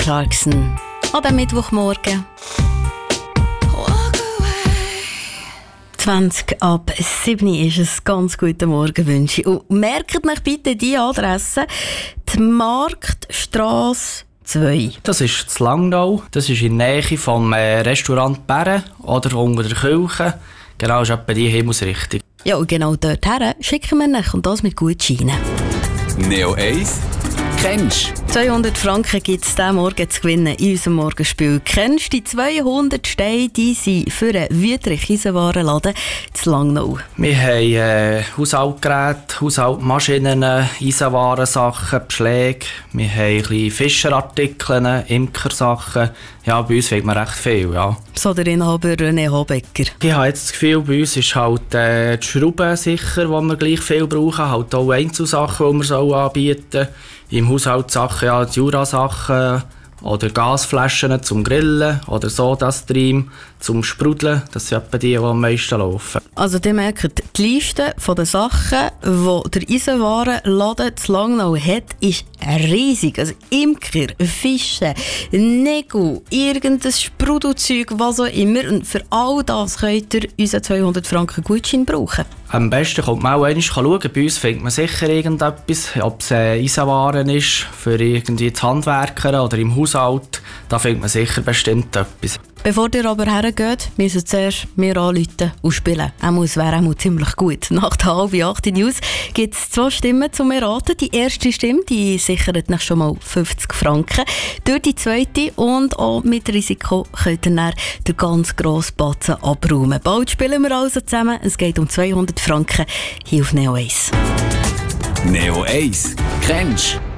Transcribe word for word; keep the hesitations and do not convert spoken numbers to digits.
Clarkson. An diesem Mittwochmorgen. zwanzig ab sieben ist es. Ganz guten Morgen wünsche ich. Und merkt euch bitte die Adresse: die Marktstrasse zwei. Das ist in Langnau. Das ist in der Nähe vom Restaurant Bären oder unter der Kirche. Genau, ist etwa die Himmelsrichtung. Ja, und genau dorthin schicken wir euch, und das mit Gutscheinen. Neo eins kennst du? zweihundert Franken gibt es diesen Morgen zu gewinnen in unserem Morgenspiel. Kennst du die zweihundert Steine, die sind für einen Wüthrich Eisenwarenladen zu Langnau? Wir haben äh, Haushaltsgeräte, Haushaltsmaschinen, Eisenwarensachen, Beschläge. Wir haben ein bisschen Fischerartikel, Imkersachen. Ja, bei uns findet man recht viel, ja. So der Inhaber René Hobecker. Ich habe jetzt das Gefühl, bei uns ist halt äh, die Schrauben sicher, die wir gleich viel brauchen. Halt auch Einzelsachen, die wir so anbieten. Im Haushalt Sachen, ja, die Jura-Sachen oder Gasflaschen zum Grillen oder Sodastream zum Sprudeln. Das sind etwa die, die am meisten laufen. Also ihr merkt, die Liste der Sachen, die der Eisenwarenladen zu Langnau hat, ist riesig. Also Imker, Fische, Nägel, irgendein Sprudelzeug, was auch immer. Und für all das könnt ihr unseren zweihundert Franken Gutschein brauchen. Am besten kommt man auch einmal schauen. Bei uns findet man sicher irgendetwas, ob es äh, Eisenwaren ist, für irgendwie die Handwerker oder im Haushalt. Da findet man sicher bestimmt etwas. Bevor ihr aber hergeht, müssen wir zuerst wir anrufen und spielen. Es wäre auch ziemlich gut. Nach der halben acht News gibt es zwei Stimmen zum Erraten. Die erste Stimme die sichert euch schon mal fünfzig Franken. Durch die zweite und auch mit Risiko könnt ihr dann den ganz grossen Batzen abräumen. Bald spielen wir also zusammen. Es geht um zweihundert Franken hier auf Neo eins. Neo eins kennst du?